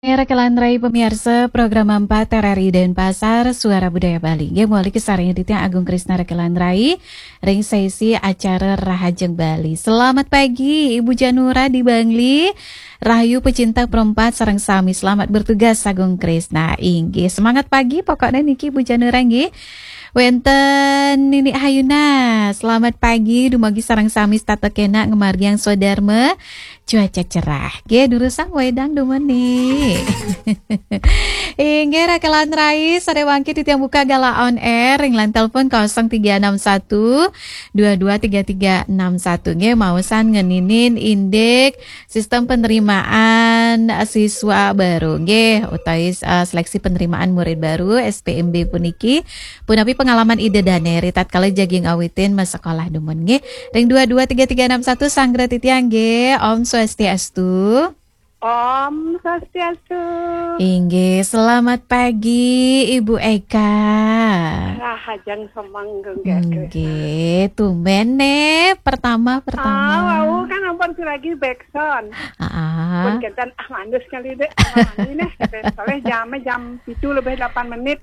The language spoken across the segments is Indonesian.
Rekelan Rai pemirsa program 4 RRI Denpasar Suara Budaya Bali. Mulai kisarnya di Tiang Agung Krisna Rekelan Rai ring sesi acara Rahajeng Bali. Selamat pagi Ibu Janura di Bangli. Rahayu pecinta perempat sareng sami selamat bertugas Agung Krisna inggih. Semangat pagi pokoknya niki Ibu Janura nggih. Wenten Nini Hayuna. Selamat pagi dumagi sareng sami stata kena ngemargiang sodarme. Cuaca cerah, durusang wedang dumeni. Inggih Rekelan Rai sare wangki di tiang buka gala on air ring line telepon 0361 223361 nggih mausan ngeninin indek sistem penerimaan siswa baru nggih utawi seleksi penerimaan murid baru SPMB puniki punapi pengalaman ide daneri tatkala jaging awitin mas sekolah dumun nggih ring 223361 sanggra titiang nggih Om Swastiastu. Om Swastiastu. Inggih, selamat pagi Ibu Eka. Rahajeng semanggeng Inggih, tumben pertama. Wow, kan ampun lagi Bekson. Pun kenten mandus kali deh. Ini soalnya jam 7 lebih 8 menit.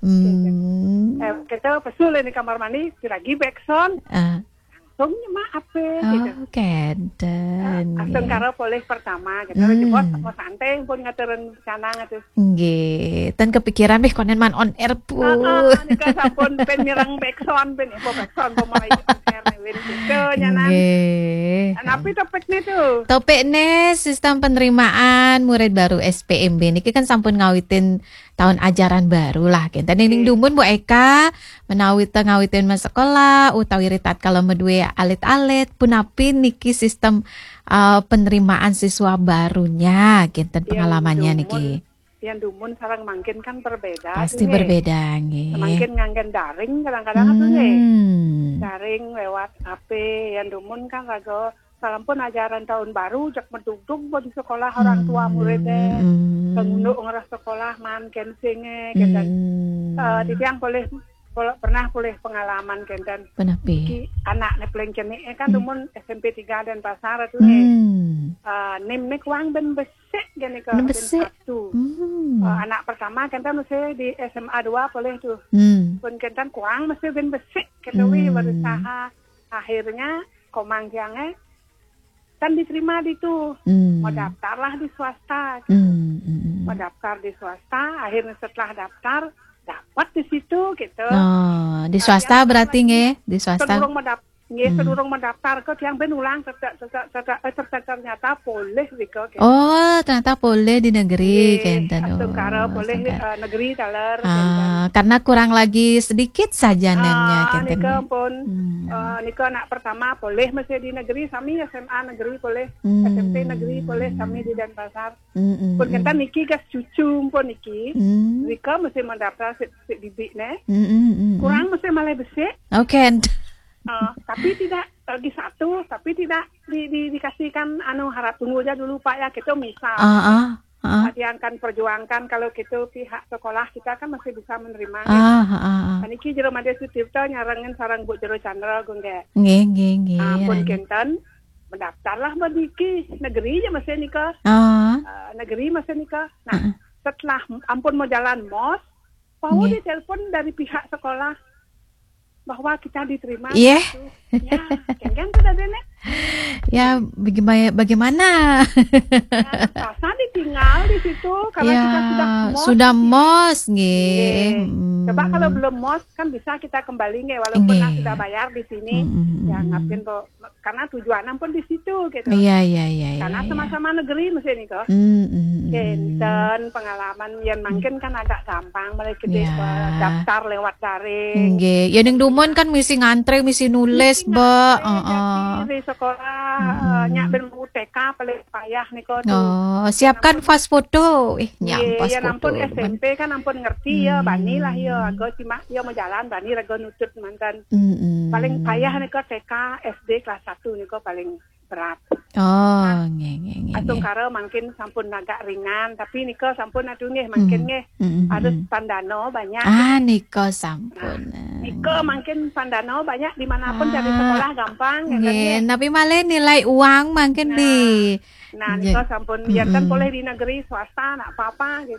Kita pesul di kamar mandi lagi Bekson. Langsungnya maaf gitu. Keden. Langsung karo boleh pertama gitu. Jebot mau santai pun ngaterin rencana gitu. Nggih, ten kepikiran konen man on air pu. Nika sampun pen nyerang Bekson pen pemain on air nih gitu nyanan. Nggih. Tapi topiknya tuh. Topiknya sistem penerimaan murid baru SPMB niki kan sampun ngawitin tahun ajaran baru lah kenten ning dumun Bu Eka ngawitin mas sekolah utawi ritat kalau medue alit-alit punapi niki sistem penerimaan siswa barunya kenten pengalamannya niki. Yang dumun sarang mangkin kan berbeda. Pasti berbeda nggih. Mungkin nganggen daring kadang-kadang tuh daring lewat HP yang dumun kan rago salampun ajaran tahun baru jak mendugdug di sekolah orang tua muridnya pengunduk ngeras sekolah man kensinge kenten titiang pernah pengalaman kenten anak nepeleng kene kan tumun SMP 3 dan pasar tuh nim nek wang ben besek gini ke satu anak pertama kenten mesti di SMA 2 boleh tuh pun kenten kuang mesti ben besek ketui berusaha akhirnya komang tiangnya kan diterima di tuh mau daftarlah di swasta mau daftar di swasta akhirnya setelah daftar dapat di situ gitu di swasta berarti nggih di swasta sedurung mendaftar ke yang benulang ternyata boleh gitu. Ternyata boleh di negeri kenten boleh negeri taler karena kurang lagi sedikit saja nemnya kenten Niko anak pertama boleh masih di negeri sami SMA negeri boleh SMP negeri boleh sami di Denpasar pun kenten niki gas cucu pun niki Niko masih mendaftar bibik kurang masih malah besek tapi tidak di satu tapi tidak dikasihkan harap tunggu aja dulu Pak ya gitu misal diangkan perjuangkan kalau gitu pihak sekolah kita kan masih bisa menerima niki jero Made Sutirto nyarangin sarang Bu Jero Chandra gongge nggih pun kenten mendaftarlah niki negeri aja masih nikah negeri masih nikah nah setelah ampun mau jalan mos mau ditelepon dari pihak sekolah bahwa kita diterima ya kan sudah dene ya bagaimana rasa ditinggal di situ karena kita sudah mos nggih coba kalau belum mos kan bisa kita kembali nggih walaupun sudah bayar di sini ya ngapain karena tujuan pun di situ gitu iya karena sama-sama negeri mesti nih kok dan pengalaman yang mungkin kan agak gampang mereka daftar lewat daring nggih ya ning dumon kan mesti ngantre mesti nulis Mbak di sekolah nyak ben UTK paling payah nih kok siapkan fast foto pas ya ampun SMP kan ampun ngerti ya bani lah ya aku cuma ya mau jalan bani rago nutut mantan paling payah nih kok TK SD kelas 1 nih kok paling berat. Oh, nggih. Atung karo mungkin sampun agak ringan, tapi nika sampun aduh nggih mungkin nggih harus pandano banyak. Nika sampun. Nika mungkin pandano banyak dimanapun cari sekolah gampang. Nggih, tapi malah nilai uang mungkin nih. Nah, nika sampun biarkan boleh di negeri swasta, nak apa-apa gitu.